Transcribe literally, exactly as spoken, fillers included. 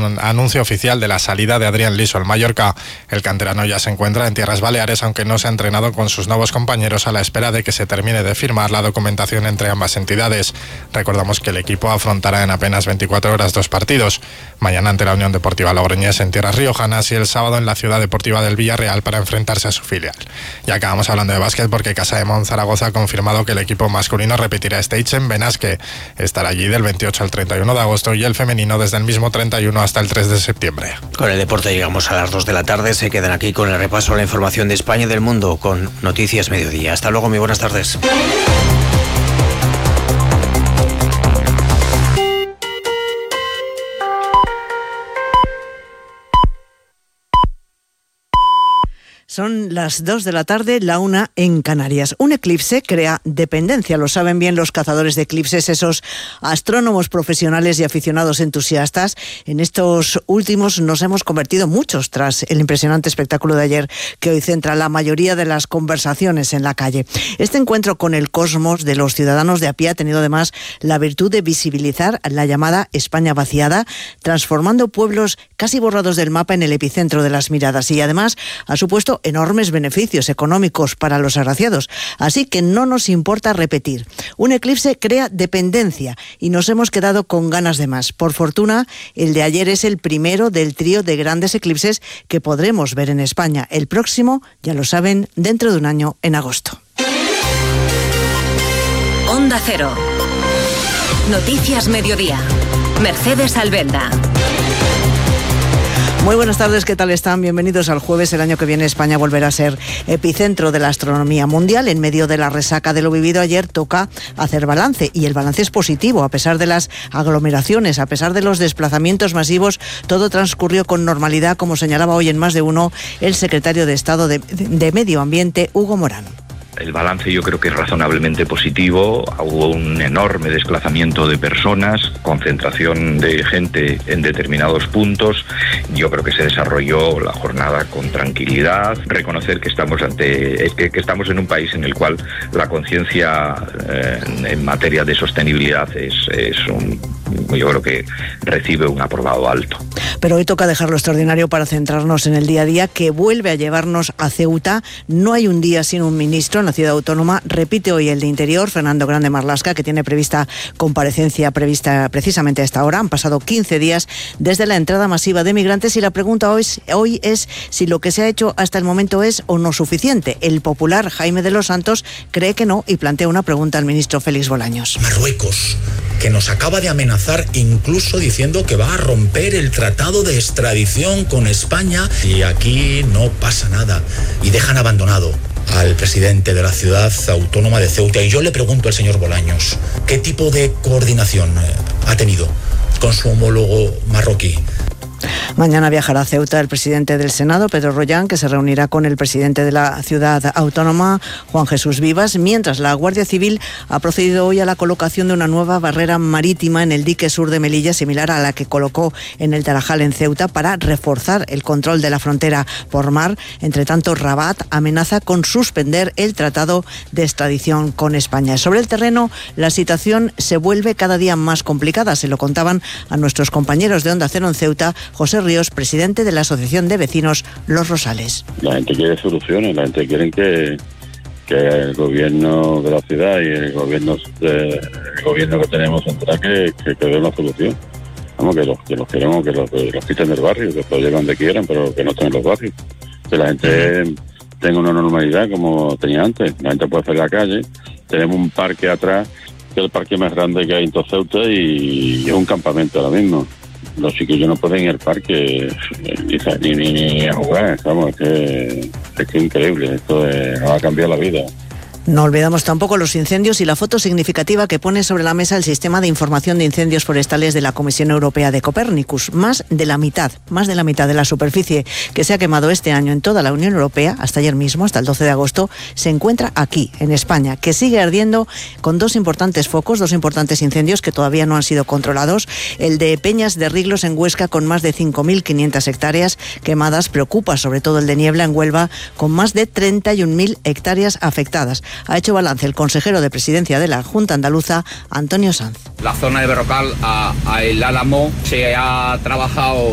an- anuncio oficial de la salida de Adrián Liso. El Mallorca, el canterano, ya se encuentra en tierras baleares, aunque no se ha entrenado con sus nuevos compañeros a la espera de que se termine de firmar la documentación entre ambas entidades. Recordamos que el equipo afrontará en apenas veinticuatro horas dos partidos. Mañana ante la Unión Deportiva Logroñés en tierras riojanas y el sábado en la Ciudad Deportiva del Villarreal para enfrentarse a su filial. Y acabamos hablando de básquet porque Casa de Monzaragoza ha confirmado que el equipo masculino repetirá stage en Benasque. Estará allí del veintiocho al treinta y uno de agosto y el femenino desde el mismo treinta y uno hasta el tres de septiembre. Con el deporte llegamos a las dos de la tarde. Se quedan aquí con el repaso a la información de España y del mundo con Noticias Mediodía. Hasta luego, muy buenas tardes. Son las dos de la tarde, la una en Canarias. Un eclipse crea dependencia, lo saben bien los cazadores de eclipses, esos astrónomos profesionales y aficionados entusiastas. En estos últimos nos hemos convertido muchos tras el impresionante espectáculo de ayer que hoy centra la mayoría de las conversaciones en la calle. Este encuentro con el cosmos de los ciudadanos de a pie ha tenido además la virtud de visibilizar la llamada España vaciada, transformando pueblos casi borrados del mapa en el epicentro de las miradas y además ha supuesto enormes beneficios económicos para los agraciados. Así que no nos importa repetir. Un eclipse crea dependencia y nos hemos quedado con ganas de más. Por fortuna, el de ayer es el primero del trío de grandes eclipses que podremos ver en España. El próximo, ya lo saben, dentro de un año, en agosto. Onda Cero. Noticias Mediodía. Mercedes Albenda. Muy buenas tardes, ¿qué tal están? Bienvenidos al jueves. El año que viene España volverá a ser epicentro de la astronomía mundial. En medio de la resaca de lo vivido ayer toca hacer balance y el balance es positivo. A pesar de las aglomeraciones, a pesar de los desplazamientos masivos, todo transcurrió con normalidad, como señalaba hoy en Más de Uno el secretario de Estado de, de Medio Ambiente, Hugo Morán. El balance yo creo que es razonablemente positivo. Hubo un enorme desplazamiento de personas, concentración de gente en determinados puntos. Yo creo que se desarrolló la jornada con tranquilidad. Reconocer que estamos ante que, que estamos en un país en el cual la conciencia eh, en materia de sostenibilidad es, es un, yo creo que recibe un aprobado alto. Pero hoy toca dejar lo extraordinario para centrarnos en el día a día que vuelve a llevarnos a Ceuta. No hay un día sin un ministro en la ciudad autónoma. Repite hoy el de Interior, Fernando Grande Marlaska, que tiene prevista comparecencia prevista precisamente a esta hora. Han pasado quince días desde la entrada masiva de migrantes y la pregunta hoy, hoy es si lo que se ha hecho hasta el momento es o no suficiente. El popular Jaime de los Santos cree que no y plantea una pregunta al ministro Félix Bolaños. Marruecos, que nos acaba de amenazar incluso diciendo que va a romper el tratado de extradición con España y aquí no pasa nada y dejan abandonado al presidente de la ciudad autónoma de Ceuta. Y yo le pregunto al señor Bolaños, ¿qué tipo de coordinación ha tenido con su homólogo marroquí? Mañana viajará a Ceuta el presidente del Senado, Pedro Rollán, que se reunirá con el presidente de la ciudad autónoma, Juan Jesús Vivas, mientras la Guardia Civil ha procedido hoy a la colocación de una nueva barrera marítima en el dique sur de Melilla, similar a la que colocó en el Tarajal en Ceuta, para reforzar el control de la frontera por mar. Entre tanto, Rabat amenaza con suspender el tratado de extradición con España. Sobre el terreno, la situación se vuelve cada día más complicada. Se lo contaban a nuestros compañeros de Onda Cero en Ceuta, José Ríos, presidente de la Asociación de Vecinos Los Rosales. La gente quiere soluciones, la gente quiere que, que el gobierno de la ciudad y el gobierno de, el gobierno que tenemos central que, que, que dé una solución. Vamos, que los que los queremos, que los, que los quiten del barrio, que los lleven donde quieran, pero que no estén en los barrios. Que la gente uh-huh. tenga una normalidad como tenía antes. La gente puede salir a la calle. Tenemos un parque atrás, que es el parque más grande que hay en todo Ceuta y es un campamento ahora mismo. Los chiquillos no pueden ir al parque ni, ni, ni a jugar, ¿sabes? Es que es que increíble, esto es, va a cambiar la vida. No olvidamos tampoco los incendios y la foto significativa que pone sobre la mesa el sistema de información de incendios forestales de la Comisión Europea de Copérnicus. Más de la mitad, más de la mitad de la superficie que se ha quemado este año en toda la Unión Europea, hasta ayer mismo, hasta el doce de agosto, se encuentra aquí, en España, que sigue ardiendo con dos importantes focos, dos importantes incendios que todavía no han sido controlados. El de Peñas de Riglos en Huesca, con más de cinco mil quinientas hectáreas quemadas. Preocupa sobre todo el de Niebla en Huelva, con más de treinta y un mil hectáreas afectadas. Ha hecho balance el consejero de Presidencia de la Junta Andaluza, Antonio Sanz. La zona de Berrocal a, a El Álamo se ha trabajado